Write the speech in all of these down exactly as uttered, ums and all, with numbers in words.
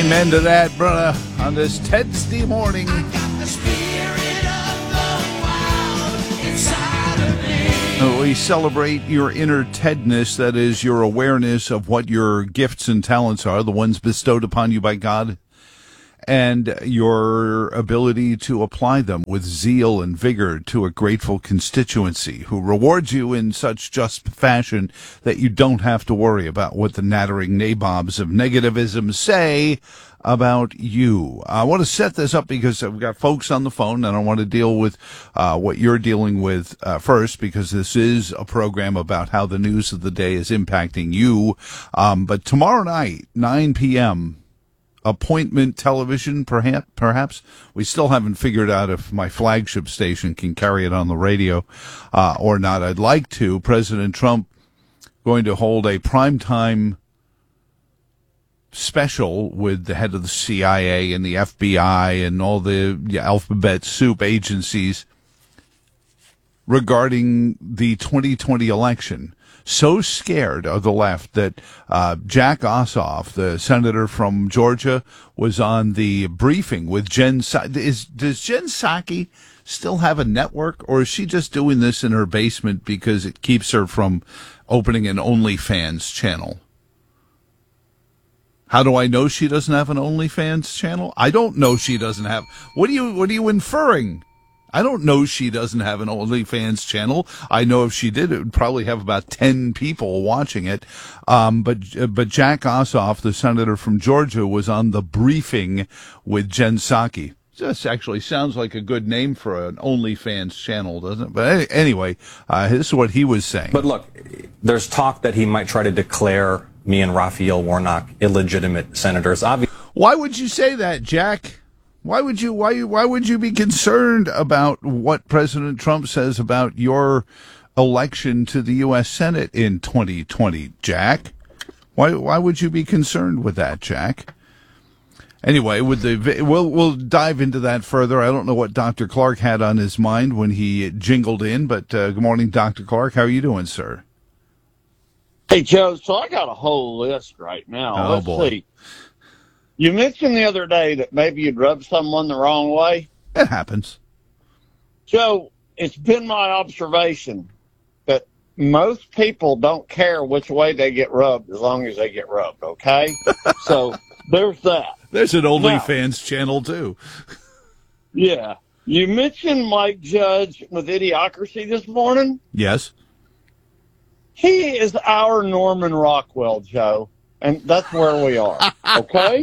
Amen to that, brother, on this Tedsday morning. We celebrate your inner Tedness, that is, your awareness of what your gifts and talents are, the ones bestowed upon you by God, and your ability to apply them with zeal and vigor to a grateful constituency who rewards you in such just fashion that you don't have to worry about what the nattering nabobs of negativism say about you. I want to set this up because I've got folks on the phone, and I want to deal with uh, what you're dealing with uh, first, because this is a program about how the news of the day is impacting you. Um, but tomorrow night, nine p.m., appointment television, perhaps, perhaps. We still haven't figured out if my flagship station can carry it on the radio uh, or not. I'd like to. President Trump going to hold a primetime special with the head of the C I A and the F B I and all the yeah, alphabet soup agencies regarding the twenty twenty election. So scared of the left that uh, Jack Ossoff, the senator from Georgia, was on the briefing with Jen Psaki. Is, does Jen Psaki still have a network, or is she just doing this in her basement because it keeps her from opening an OnlyFans channel? How do I know she doesn't have an OnlyFans channel? I don't know she doesn't have. What are you, what are you inferring? I don't know she doesn't have an OnlyFans channel. I know if she did, it would probably have about ten people watching it. Um, but but Jack Ossoff, the senator from Georgia, was on the briefing with Jen Psaki. This actually sounds like a good name for an OnlyFans channel, doesn't it? But anyway, uh, this is what he was saying. But look, there's talk that he might try to declare me and Raphael Warnock illegitimate senators. Obviously, why would you say that, Jack? Why would you why why would you be concerned about what President Trump says about your election to the U S Senate in twenty twenty, Jack? Why why would you be concerned with that, Jack? Anyway, with the we'll we'll dive into that further. I don't know what Doctor Clark had on his mind when he jingled in, but uh, good morning, Doctor Clark. How are you doing, sir? Hey, Joe. So I got a whole list right now. Oh, Let's boy. see. You mentioned the other day that maybe you'd rub someone the wrong way. It happens. Joe, it's been my observation that most people don't care which way they get rubbed as long as they get rubbed, okay? So there's that. There's an OnlyFans channel, too. Yeah. You mentioned Mike Judge with Idiocracy this morning. Yes. He is our Norman Rockwell, Joe. And that's where we are, okay?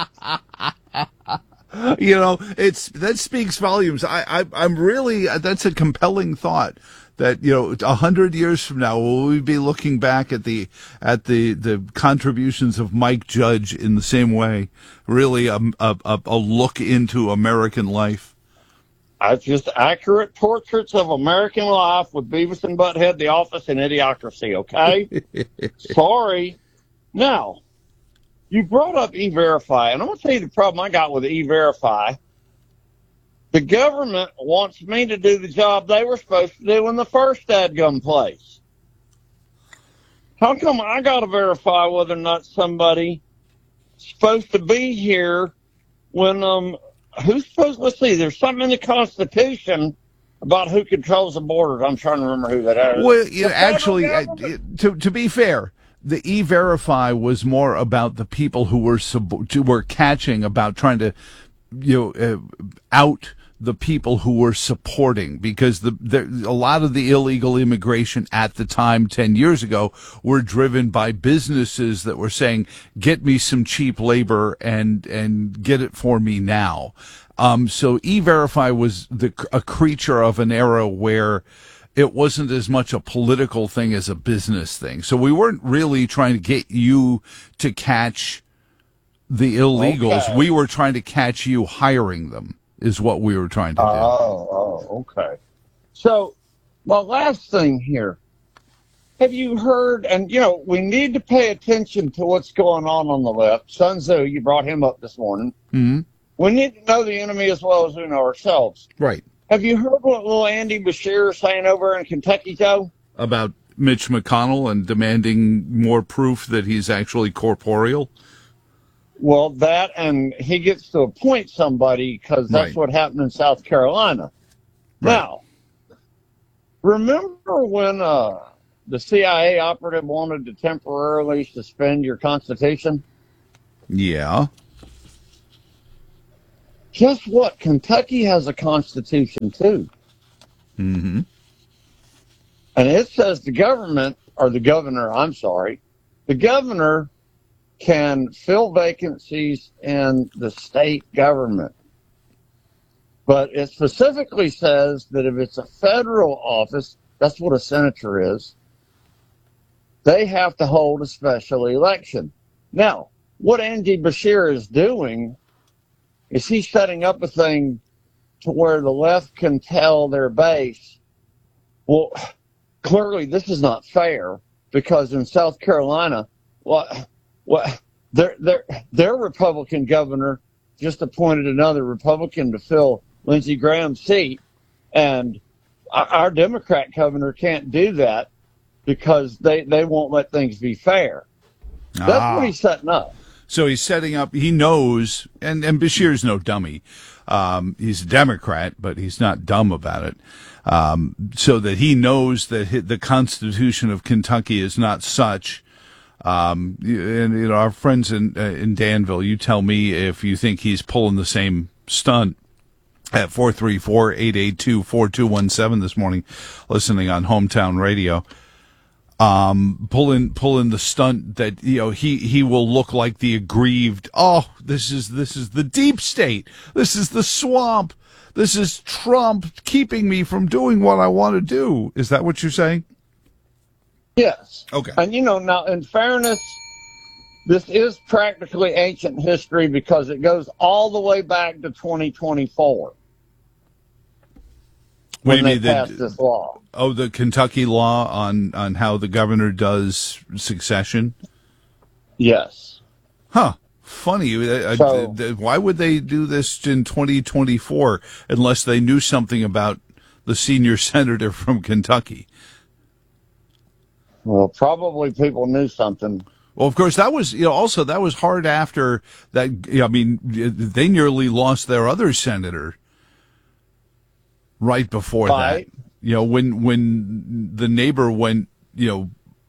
You know, it's that speaks volumes. I, I, I'm really, that's a compelling thought that, you know, a hundred years from now, will we be looking back at the, at the, the contributions of Mike Judge in the same way? Really a, a, a look into American life. It's just accurate portraits of American life with Beavis and Butthead, The Office, and Idiocracy, okay? Sorry. Now, you brought up E-Verify, and I'm going to tell you the problem I got with E-Verify. The government wants me to do the job they were supposed to do in the first dadgum place. How come I got to verify whether or not somebody is supposed to be here when, um, who's supposed, let's see, there's something in the Constitution about who controls the borders. I'm trying to remember who that is. Well, you know, actually, uh, to, to be fair, the E-Verify was more about the people who were sub- were catching about trying to, you know, uh, out the people who were supporting, because the, the a lot of the illegal immigration at the time ten years ago were driven by businesses that were saying, "Get me some cheap labor and and get it for me now." Um, so E-Verify was the a creature of an era where it wasn't as much a political thing as a business thing. So we weren't really trying to get you to catch the illegals. Okay. We were trying to catch you hiring them, is what we were trying to do. Oh, oh, okay. So, my last thing here. Have you heard, and, you know, we need to pay attention to what's going on on the left. Sun Tzu, you brought him up this morning. Mm-hmm. We need to know the enemy as well as we know ourselves. Right. Have you heard what little Andy Bashir is saying over in Kentucky, Joe? About Mitch McConnell and demanding more proof that he's actually corporeal? Well, that, and he gets to appoint somebody because that's Right. what happened in South Carolina. Right. Now, remember when uh, the C I A operative wanted to temporarily suspend your Constitution? Yeah. Guess what? Kentucky has a Constitution, too. Mm-hmm. And it says the government, or the governor, I'm sorry, the governor can fill vacancies in the state government. But it specifically says that if it's a federal office, that's what a senator is, they have to hold a special election. Now, what Andy Beshear is doing is he's setting up a thing to where the left can tell their base, well, clearly this is not fair because in South Carolina, what, what, their, their, their Republican governor just appointed another Republican to fill Lindsey Graham's seat, and our, our Democrat governor can't do that because they, they won't let things be fair. That's Ah. what he's setting up. So he's setting up, he knows, and, and Beshear's no dummy. Um, he's a Democrat, but he's not dumb about it. Um, so that he knows that hi- the Constitution of Kentucky is not such. Um, and, you know, our friends in, uh, in Danville, you tell me if you think he's pulling the same stunt at four three four, eight eight two, four two one seven this morning, listening on Hometown Radio. Um, pulling, pulling the stunt that, you know, he, he will look like the aggrieved. Oh, this is, this is the deep state. This is the swamp. This is Trump keeping me from doing what I want to do. Is that what you're saying? Yes. Okay. And, you know, now, in fairness, this is practically ancient history because it goes all the way back to twenty twenty-four. What do you when mean? they passed The, this law. oh, the Kentucky law on, on how the governor does succession? Yes. Huh. Funny. Uh, So- uh, th- why would they do this in twenty twenty-four unless they knew something about the senior senator from Kentucky? Well, probably people knew something. Well, of course, that was, you know, also that was hard after that. You know, I mean, they nearly lost their other senator right before Right. that. You know, when when the neighbor went, you know,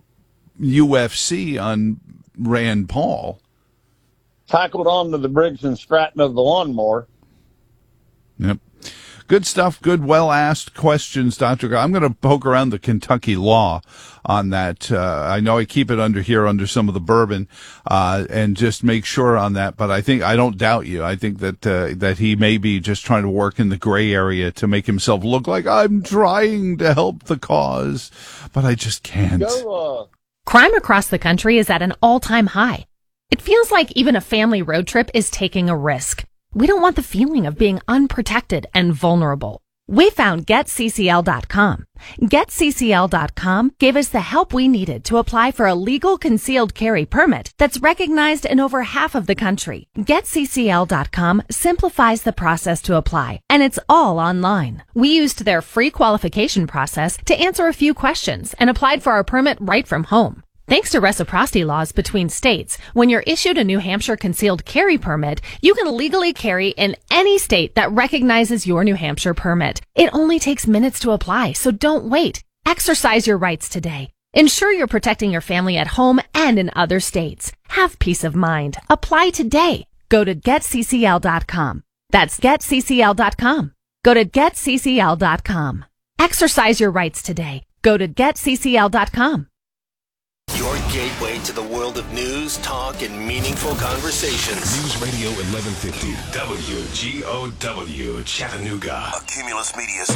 U F C on Rand Paul. Tackled onto the Briggs and Stratton of the lawnmower. Yep. Good stuff. Good, well-asked questions, Doctor Guy. I'm going to poke around the Kentucky law on that. Uh, I know I keep it under here under some of the bourbon, uh, and just make sure on that. But I think, I don't doubt you. I think that, uh, that he may be just trying to work in the gray area to make himself look like I'm trying to help the cause, but I just can't. Go, uh, Crime across the country is at an all-time high. It feels like even a family road trip is taking a risk. We don't want the feeling of being unprotected and vulnerable. We found Get C C L dot com. Get C C L dot com gave us the help we needed to apply for a legal concealed carry permit that's recognized in over half of the country. Get C C L dot com simplifies the process to apply, and it's all online. We used their free qualification process to answer a few questions and applied for our permit right from home. Thanks to reciprocity laws between states, when you're issued a New Hampshire concealed carry permit, you can legally carry in any state that recognizes your New Hampshire permit. It only takes minutes to apply, so don't wait. Exercise your rights today. Ensure you're protecting your family at home and in other states. Have peace of mind. Apply today. Go to Get C C L dot com. That's Get C C L dot com. Go to Get C C L dot com. Exercise your rights today. Go to Get C C L dot com. Your gateway to the world of news, talk, and meaningful conversations. News Radio eleven fifty, W G O W, Chattanooga. A Cumulus Media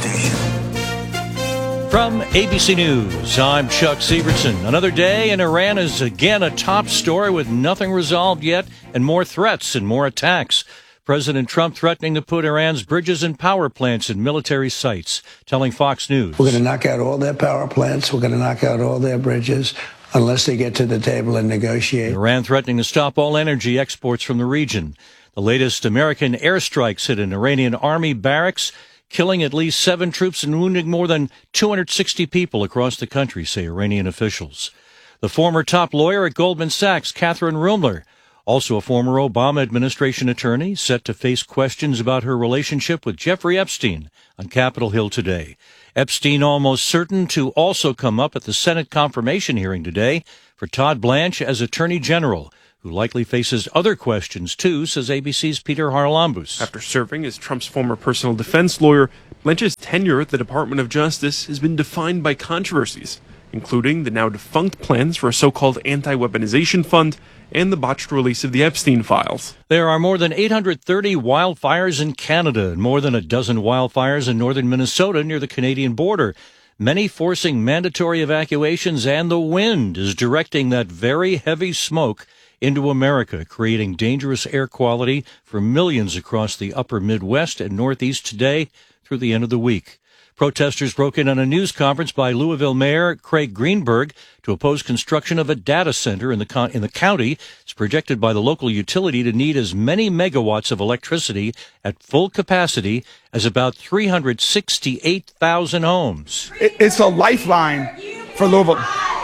station. From A B C News, I'm Chuck Severson. Another day in Iran is again a top story with nothing resolved yet and more threats and more attacks. President Trump threatening to put Iran's bridges and power plants in military sites, telling Fox News. We're going to knock out all their power plants. We're going to knock out all their bridges unless they get to the table and negotiate. Iran threatening to stop all energy exports from the region. The latest American airstrikes hit an Iranian army barracks, killing at least seven troops and wounding more than two hundred sixty people across the country, say Iranian officials. The former top lawyer at Goldman Sachs, Catherine Rumler, Also, a former Obama administration attorney set to face questions about her relationship with Jeffrey Epstein on Capitol Hill today. Epstein almost certain to also come up at the Senate confirmation hearing today for Todd Blanche as Attorney General, who likely faces other questions, too, says A B C's Peter Haralambous. After serving as Trump's former personal defense lawyer, Blanche's tenure at the Department of Justice has been defined by controversies, including the now defunct plans for a so-called anti-weaponization fund and the botched release of the Epstein files. There are more than eight hundred thirty wildfires in Canada and more than a dozen wildfires in northern Minnesota near the Canadian border, many forcing mandatory evacuations, and the wind is directing that very heavy smoke into America, creating dangerous air quality for millions across the upper Midwest and Northeast today through the end of the week. Protesters broke in on a news conference by Louisville Mayor Craig Greenberg to oppose construction of a data center in the con- in the county. It's projected by the local utility to need as many megawatts of electricity at full capacity as about three hundred sixty-eight thousand homes. It's a lifeline for Louisville.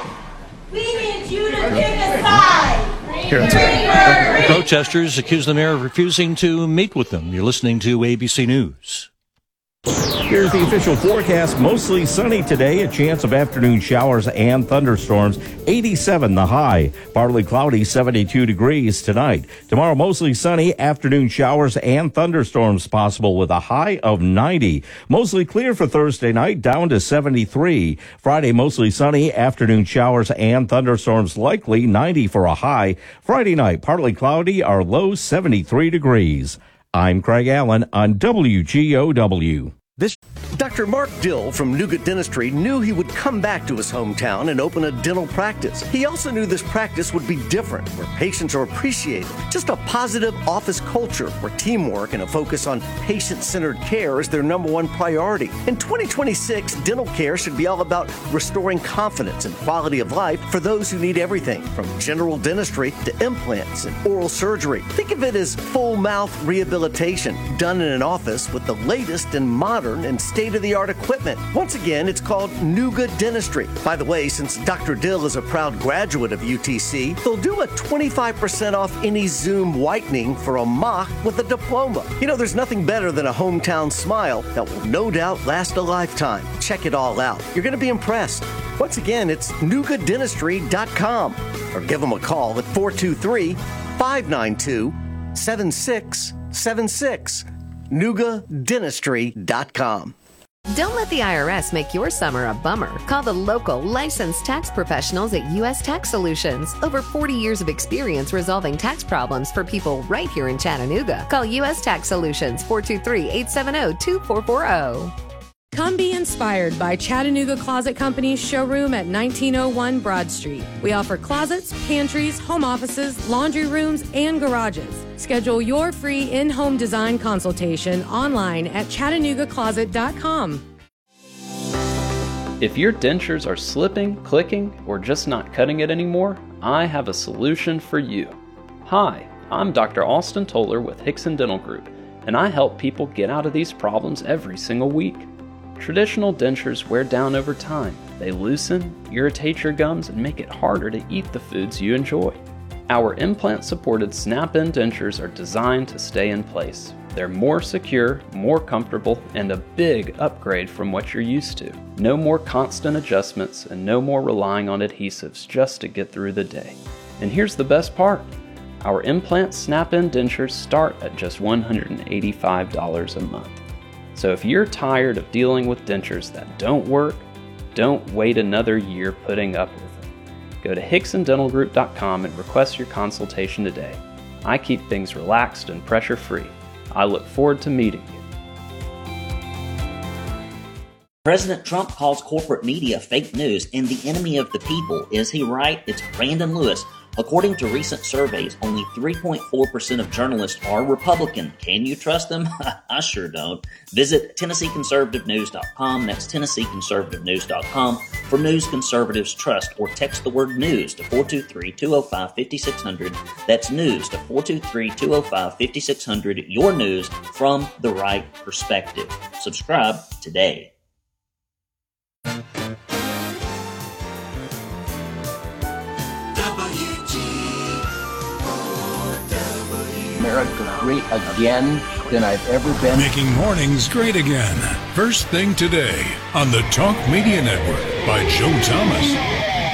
We need you to pick a side. Here, that's okay. Protesters accuse the mayor of refusing to meet with them. You're listening to A B C News. Here's the official forecast. Mostly sunny today, a chance of afternoon showers and thunderstorms. eighty-seven the high. Partly cloudy, seventy-two degrees tonight. Tomorrow, mostly sunny, afternoon showers and thunderstorms possible with a high of ninety. Mostly clear for Thursday night, down to seventy-three. Friday, mostly sunny, afternoon showers and thunderstorms likely, ninety for a high. Friday night, partly cloudy, our low seventy-three degrees. I'm Craig Allen on W G O W. This Doctor Mark Dill from Nuga Dentistry knew he would come back to his hometown and open a dental practice. He also knew this practice would be different, where patients are appreciated. Just a positive office culture where teamwork and a focus on patient-centered care is their number one priority. In twenty twenty-six, dental care should be all about restoring confidence and quality of life for those who need everything from general dentistry to implants and oral surgery. Think of it as full mouth rehabilitation done in an office with the latest and modern and state-of-the-art equipment. Once again, it's called Nuga Dentistry. By the way, since Doctor Dill is a proud graduate of U T C, they'll do a twenty-five percent off any Zoom whitening for a mock with a diploma. You know, there's nothing better than a hometown smile that will no doubt last a lifetime. Check it all out. You're going to be impressed. Once again, it's nuga dentistry dot com or give them a call at four two three, five nine two, seven six seven six. nuga dentistry dot com. Don't let the I R S make your summer a bummer. Call the local licensed tax professionals at U S Tax Solutions. Over forty years of experience resolving tax problems for people right here in Chattanooga. Call U S Tax Solutions, four two three, eight seven zero, two four four zero. Come be inspired by Chattanooga Closet Company's showroom at nineteen oh one Broad Street. We offer closets, pantries, home offices, laundry rooms, and garages. Schedule your free in-home design consultation online at chattanooga closet dot com. If your dentures are slipping, clicking, or just not cutting it anymore, I have a solution for you. Hi, I'm Doctor Austin Toller with Hickson Dental Group, and I help people get out of these problems every single week. Traditional dentures wear down over time. They loosen, irritate your gums, and make it harder to eat the foods you enjoy. Our implant-supported snap-in dentures are designed to stay in place. They're more secure, more comfortable, and a big upgrade from what you're used to. No more constant adjustments and no more relying on adhesives just to get through the day. And here's the best part. Our implant snap-in dentures start at just one hundred eighty-five dollars a month. So if you're tired of dealing with dentures that don't work, don't wait another year putting up with them. Go to hickson dental group dot com and request your consultation today. I keep things relaxed and pressure-free. I look forward to meeting you. President Trump calls corporate media fake news and the enemy of the people. Is he right? It's Brandon Lewis. According to recent surveys, only three point four percent of journalists are Republican. Can you trust them? I sure don't. Visit Tennessee Conservative News dot com. That's Tennessee Conservative News dot com for news conservatives trust, or text the word news to four two three, two oh five, five six zero zero. That's news to four two three, two oh five, five six zero zero. Your news from the right perspective. Subscribe today. America great again than I've ever been. Making mornings great again. First thing today on the Talk Media Network by Joe Thomas.